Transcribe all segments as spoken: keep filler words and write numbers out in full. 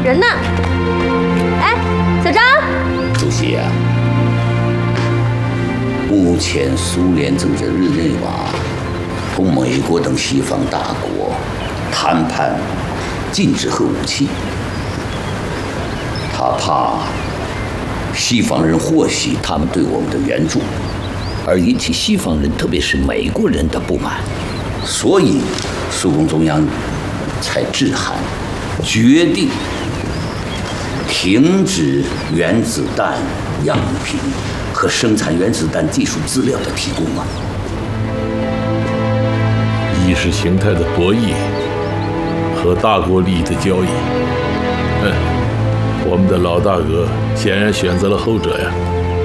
人呢？哎，小张。 主席啊，目前苏联正在日内瓦同美国等西方大国谈判禁止核武器，他怕西方人获悉他们对我们的援助，而引起西方人，特别是美国人的不满，所以苏共中央才致函决定停止原子弹样品和生产原子弹技术资料的提供啊。 意识形态的博弈和大国利益的交易，嗯，我们的老大哥显然选择了后者呀。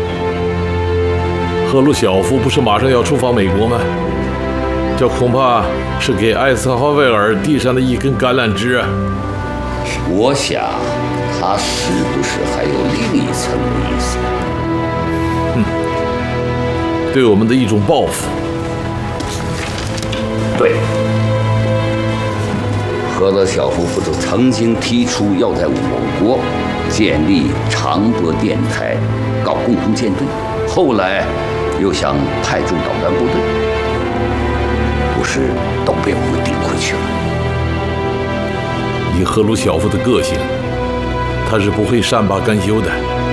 赫鲁晓夫不是马上要出访美国吗？这恐怕是给艾森豪威尔递上的一根橄榄枝啊。 我想，他是不是还有另一层的意思？ 嗯，对我们的一种报复。 对，赫鲁晓夫不是曾经提出要在我国建立长波电台，搞共同舰队，后来又想派驻导弹部队，不是都被我们顶回去了？ 以赫鲁晓夫的个性，他是不会善罢甘休的。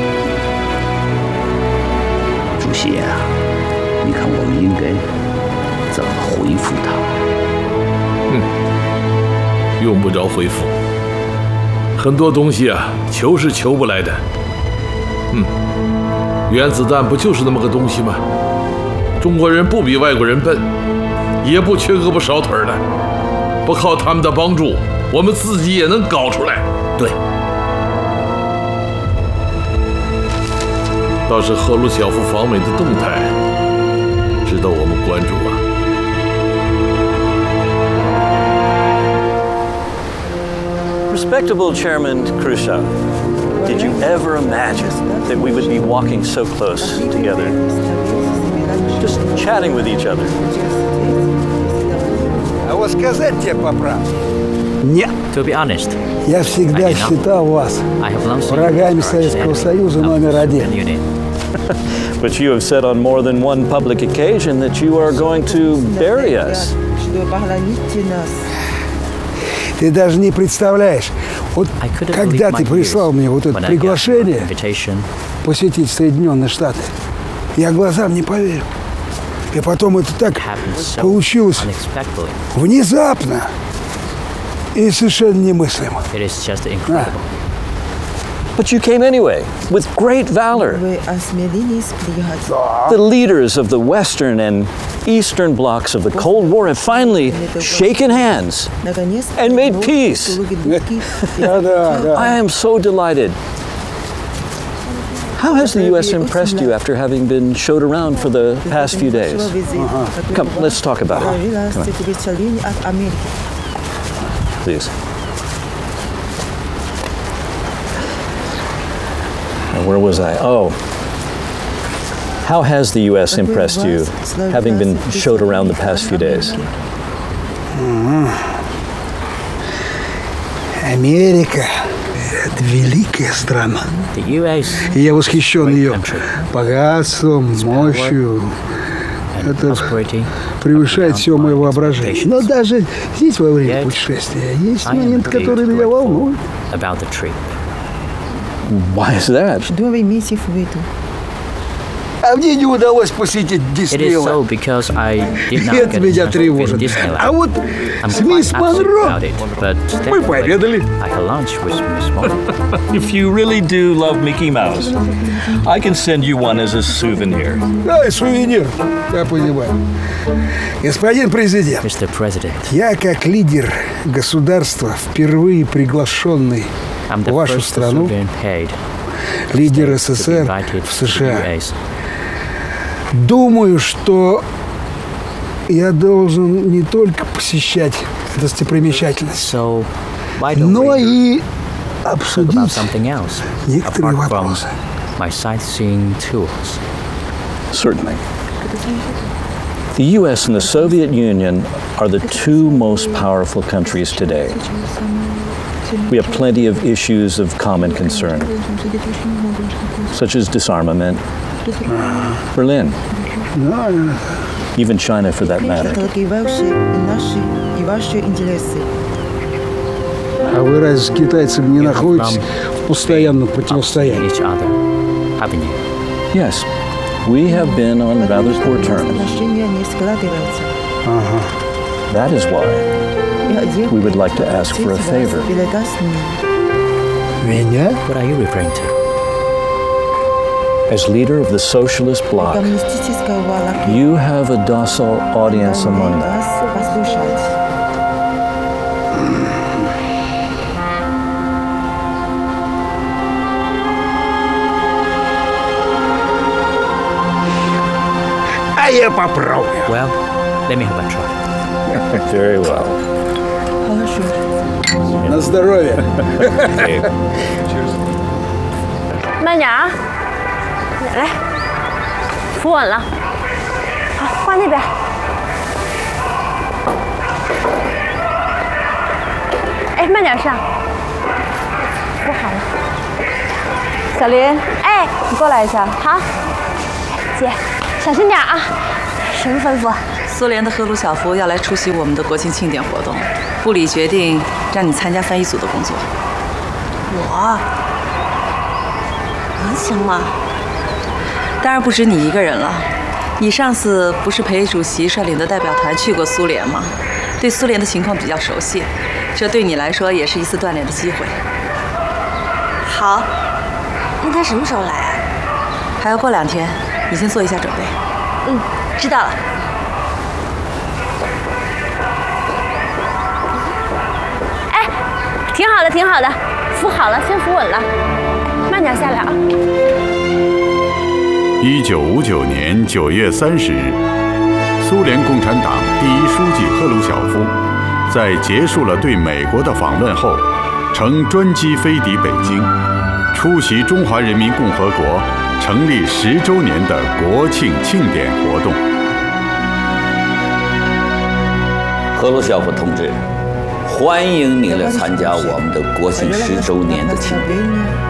主席啊，你看我们应该怎么回复他？ 嗯，用不着回复。很多东西啊，求是求不来的。嗯，原子弹不就是那么个东西吗？中国人不比外国人笨，也不缺胳膊少腿的。不靠他们的帮助，我们自己也能搞出来。 对。 倒是赫鲁晓夫访美的动态，值得我们关注啊。 Respectable Chairman Khrushchev, did you ever imagine that we would be walking so close together, just chatting with each other? А вот сказать тебе по правде? Нет. To be honest, я всегда считал вас врагами Советского Союза номер один. But you have said on more than one public occasion that you are going to bury us. Ты даже не представляешь, вот когда ты прислал мне вот это приглашение посетить Соединенные Штаты, я глазам не поверил. И потом это так получилось внезапно и совершенно немыслимо. А. But you came anyway, with great valor. The leaders of the Western and Eastern blocks of the Cold War have finally shaken hands and made peace. I am so delighted. How has the U S impressed you after having been showed around for the past few days? Uh-huh. Come, let's talk about it. Come on. Please. Where was I? Oh. How has the U S impressed you, having been showed around the past few days? Америка – это великая страна. И я восхищен ее богатством, мощью. Это превышает все мое воображение. Но даже здесь во время путешествия есть момент, который меня волнует. Why is that? А мне не удалось посетить Диснейленд. Это меня тревожит. А вот с мисс Монро мы пообедали. If you really do love Mickey Mouse, I can send you one as a souvenir. Да, и сувенир, я понимаю. Господин президент, я как лидер государства, впервые приглашенный в вашу страну, лидер СССР в США, думаю, что я должен не только посещать достопримечательности, но и обсудить некоторые вопросы. Certainly. The U S and the Soviet Union are the two most powerful countries today. We have plenty of issues of common concern, such as disarmament, Berlin, even China for that matter. А вы разве с китайцами не находитесь в постоянном противостоянии? Yes, we have been on rather poor terms. Ага. That is why we would like to ask for a favor. Меня? What are you referring to? As leader of the socialist bloc, you have a docile audience among them. А я попробую. Well, let me have a try. Very well. На здоровье. 慢点啊，来，扶稳了，好，挂那边。哎，慢点上，扶好了。小林，哎，你过来一下，好，姐，小心点啊，什么吩咐？ 苏联的赫鲁晓夫要来出席我们的国庆庆典活动，部里决定让你参加翻译组的工作。 我能行吗？ 当然不止你一个人了。你上次不是陪主席率领的代表团去过苏联吗？对苏联的情况比较熟悉，这对你来说也是一次锻炼的机会。 好，那他什么时候来啊？ 还要过两天，你先做一下准备。 嗯，知道了。哎，挺好的，挺好的，扶好了，先扶稳了，慢点下来啊。 一九五九年九月三十日，苏联共产党第一书记赫鲁晓夫在结束了对美国的访问后，乘专机飞抵北京，出席中华人民共和国成立十周年的国庆庆典活动。 赫鲁晓夫同志，欢迎你来参加我们的国庆十周年的庆典。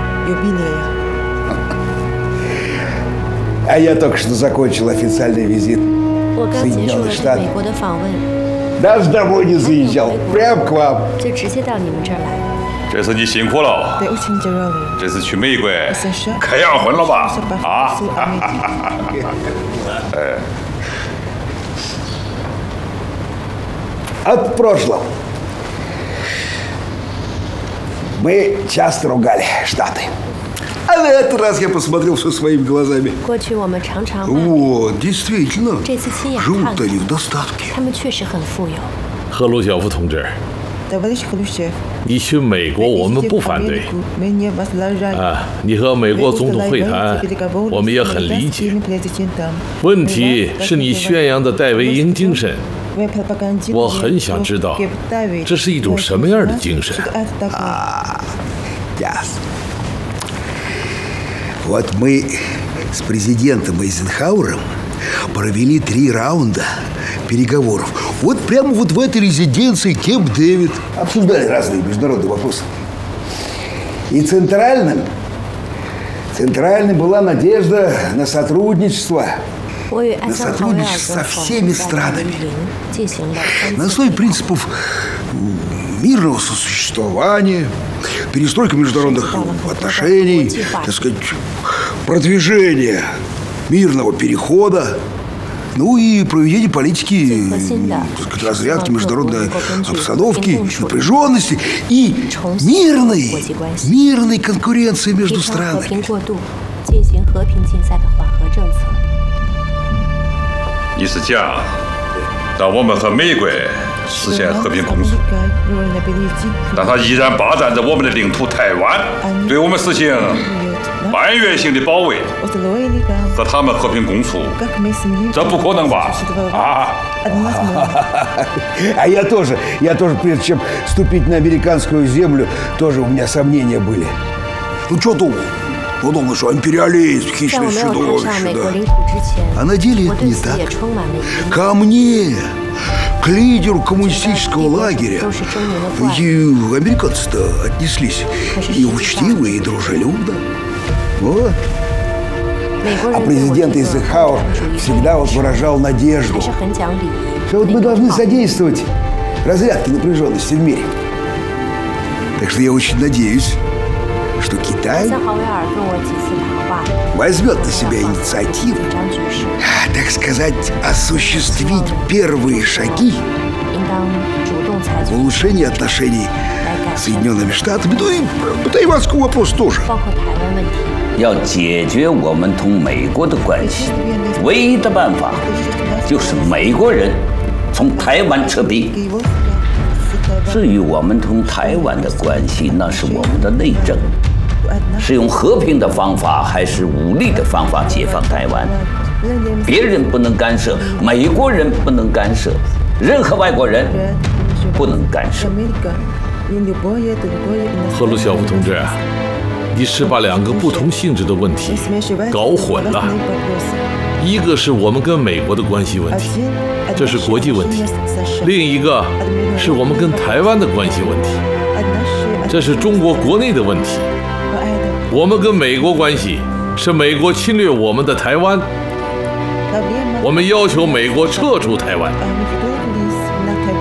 А я только что закончил официальный визит в Соединенные Штаты. Даже домой не заезжал, прям к вам. 就直接到你们这儿来。 这次你辛苦了，这次去美国开洋荤了吧？啊！哎。 От прошлого. Мы часто ругали Штаты. А на этот раз я посмотрел все своими глазами. 过去我们常常 Вот, действительно. 这次亲眼看 живут они в достатке. 他们确实很富有。 赫鲁晓夫同志，你去美国我们不反对。啊，你和美国总统会谈，我们也很理解。问题是你宣扬的戴维营精神。 我很想知道，这是一种什么样的精神？ А, ясно. Вот мы с президентом Эйзенхауэром провели три раунда переговоров. Вот прямо вот в этой резиденции Кемп-Дэвид. Обсуждали разные международные вопросы. И центральным, центральной была надежда на сотрудничество. На сотрудничество со всеми странами. На основе принципов мирного сосуществования, перестройка международных отношений, так сказать, продвижение мирного перехода, ну и проведение политики, так сказать, разрядки международной обстановки, напряженности и мирной, мирной конкуренции между странами. 你是讲，让我们和美国实现和平共处，但他依然霸占着我们的领土台湾，对我们实行半月形的包围，和他们和平共处，这不可能吧？啊！ А я тоже, я тоже, прежде чем ступить на американскую землю, тоже у меня сомнения были. Ну что думал? Ну, думал, что империалист, хищное чудовище, да. А на деле это не так. Ко мне, к к лидеру коммунистического лагеря и американцы-то отнеслись и учтиво, и дружелюбно. Вот. А президент Эйзенхауэр всегда вот выражал надежду, что вот мы должны содействовать разрядке напряженности в мире. Так что я очень надеюсь, что Китай возьмет на себя инициативу, так сказать, осуществить первые шаги в улучшении отношений с Соединенными Штатами, ну и по тайванскому вопросу тоже. 要解决我们同美国的关系，唯一的办法就是美国人从台湾撤兵。至于我们同台湾的关系，那是我们的内政，是用和平的方法还是武力的方法解放台湾，别人不能干涉，美国人不能干涉，任何外国人不能干涉。 赫鲁晓夫同志，你是把两个不同性质的问题搞混了。一个是我们跟美国的关系问题，这是国际问题；另一个是我们跟台湾的关系问题，这是中国国内的问题。我们跟美国关系是美国侵略我们的台湾，我们要求美国撤出台湾。